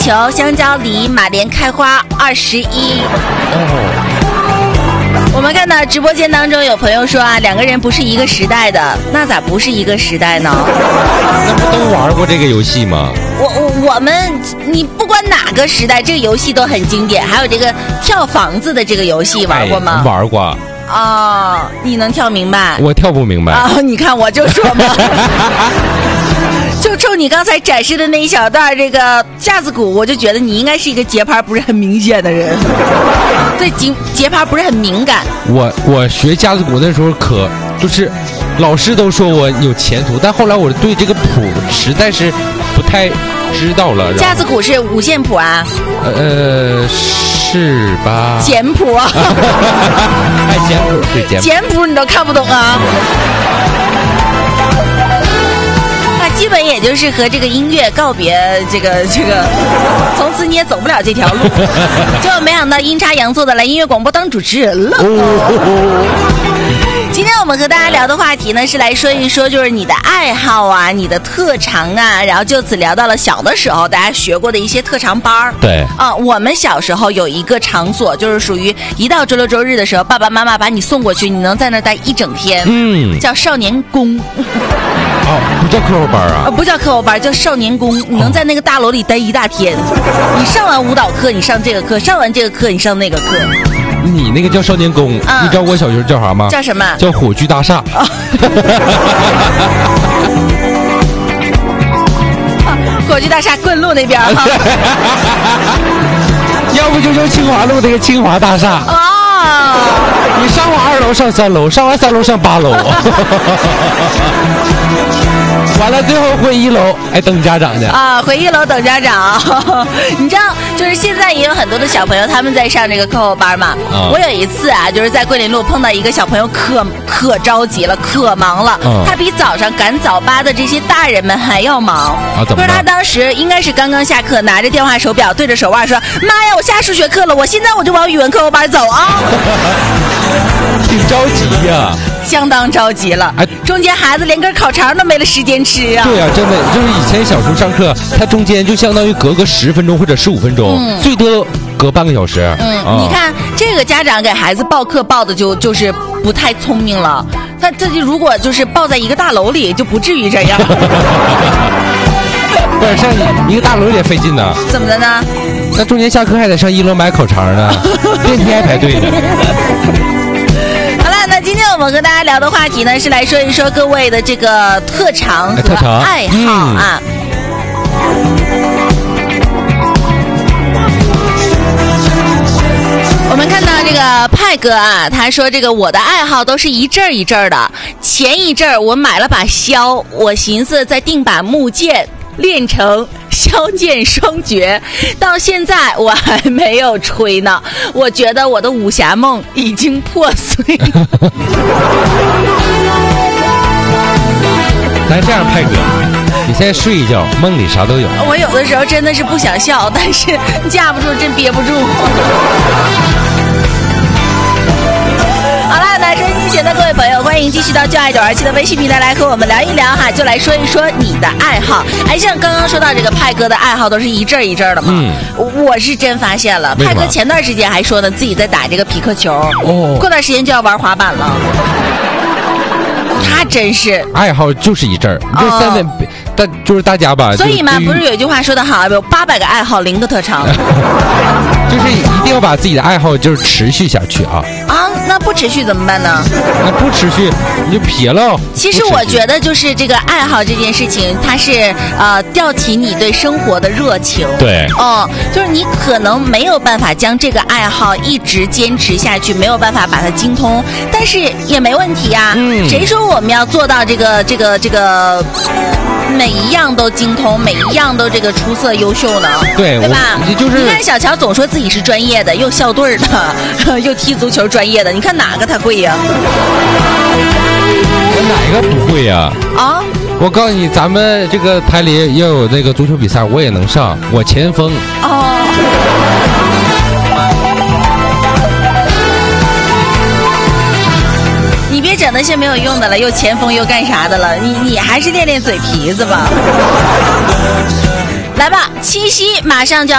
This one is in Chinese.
球、香蕉、梨、马莲开花21。我们看到直播间当中有朋友说啊，两个人不是一个时代的，那咋不是一个时代呢？ 那不都玩过这个游戏吗？ 我们，你不管哪个时代，这个游戏都很经典。还有这个跳房子的这个游戏玩过吗？ 玩过。 哦，你能跳明白？ 我跳不明白啊！你看我就说嘛，就冲你刚才展示的那一小段这个架子鼓，我就觉得你应该是一个节拍不是很明显的人，对节拍不是很敏感。 我学架子鼓那时候就是老师都说我有前途，但后来我对这个谱实在是不太知道了。 架子鼓是五线谱啊？ 是吧？ 简谱啊？ 哎，简谱对简谱。 简谱你都看不懂啊？那基本也就是和这个音乐告别，这个，从此你也走不了这条路。结果没想到阴差阳错的来音乐广播当主持人了。今天我们和大家聊的话题呢，是来说一说就是你的爱好啊，你的特长啊，然后就此聊到了小的时候大家学过的一些特长班儿。 对啊，我们小时候有一个场所，就是属于一到周六周日的时候，爸爸妈妈把你送过去，你能在那儿待一整天。叫少年宫。 哦，不叫课后班啊？ 不叫课后班，叫少年宫。你能在那个大楼里待一大天。你上完舞蹈课，你上这个课；上完这个课，你上那个课。 你那个叫少年宫，你知道我小学叫啥吗？ 叫什么？ 叫火炬大厦。 火炬大厦棍路那边哈。 要不就叫清华路那个清华大厦。你上完2楼上3楼，上完3楼上8楼。完了，最后回1楼，等家长去啊！回1楼等家长。你知道，就是现在也有很多的小朋友他们在上这个课后班嘛。我有一次啊，就是在桂林路碰到一个小朋友，可着急了，可忙了。他比早上赶早八的这些大人们还要忙。 怎么？ 就是他当时应该是刚刚下课，拿着电话手表对着手腕说：“妈呀，我下数学课了，我现在我就往语文课后班走啊！” 挺着急呀。 相当着急了，中间孩子连根烤肠都没了时间吃啊！ 对啊，真的就是以前小时候上课，它中间就相当于隔个10分钟或者15分钟，最多隔半个小时。 你看这个家长给孩子报课报的就是不太聪明了，他这就如果就是报在一个大楼里，就不至于这样。 不是上一个大楼也费劲呢。 怎么的呢？ 那中间下课还得上1楼买烤肠呢，电梯还排队呢。 那今天我们和大家聊的话题呢，是来说一说各位的这个特长和爱好啊。我们看到这个派哥啊，他说这个我的爱好都是一阵一阵的。前一阵我买了把箫，我寻思再订把木剑，练成箫剑双绝，到现在我还没有吹呢。我觉得我的武侠梦已经破碎了。 咱这样，派哥，你现在睡一觉，梦里啥都有。 我有的时候真的是不想笑，但是架不住，真憋不住。好了，那收音机前的各位朋友，欢迎继续到就爱927的微信平台来和我们聊一聊哈，就来说一说你的爱好。像刚刚说到这个派哥的爱好都是一阵一阵的嘛。我是真发现了，派哥前段时间还说呢自己在打这个匹克球，过段时间就要玩滑板了。他真是爱好就是一阵儿，这三位，但就是大家吧。 所以嘛，不是有一句话说得好，有800个爱好，0个特长。 就是一定要把自己的爱好就是持续下去啊。 那不持续怎么办呢？ 那不持续你就撇了。 其实我觉得就是这个爱好这件事情，它是吊起你对生活的热情。 对。 就是你可能没有办法将这个爱好一直坚持下去，没有办法把它精通，但是也没问题呀。谁说我们要做到这个每一样都精通，每一样都这个出色优秀呢？对吧？你看小乔总说自己是专业的，又校队的，又踢足球专业的，你看哪个他会呀？ 我哪个不会呀？我告诉你，咱们这个台里要有那个足球比赛，我也能上，我前锋。 你别整那些没有用的了，又前锋又干啥的了，你还是练练嘴皮子吧。来吧，七夕马上就要